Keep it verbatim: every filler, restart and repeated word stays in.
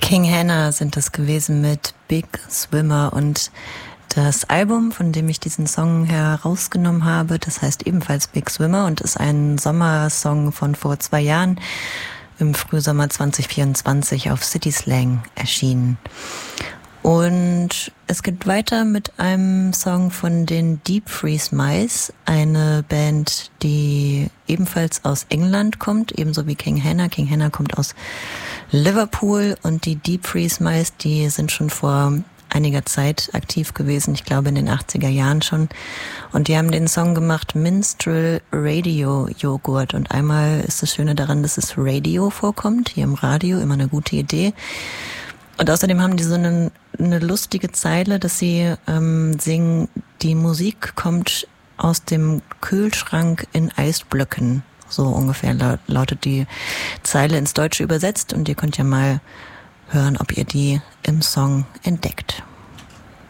King Hannah sind das gewesen mit Big Swimmer, und das Album, von dem ich diesen Song herausgenommen habe, das heißt ebenfalls Big Swimmer und ist ein Sommersong von vor zwei Jahren im Frühsommer zwanzig vierundzwanzig auf City Slang erschienen. Und es geht weiter mit einem Song von den Deep Freeze Mice, eine Band, die ebenfalls aus England kommt, ebenso wie King Hannah. King Hannah kommt aus Liverpool, und die Deep Freeze Mice, die sind schon vor einiger Zeit aktiv gewesen, ich glaube in den achtziger Jahren schon. Und die haben den Song gemacht Minstrel Radio Joghurt. Und einmal ist das Schöne daran, dass es Radio vorkommt, hier im Radio, immer eine gute Idee. Und außerdem haben die so eine, eine lustige Zeile, dass sie ähm, singen, die Musik kommt aus dem Kühlschrank in Eisblöcken. So ungefähr lautet die Zeile ins Deutsche übersetzt, und ihr könnt ja mal hören, ob ihr die im Song entdeckt.